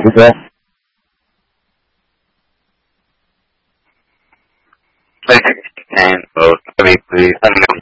that? Please contain both. I mean, please. I don't know.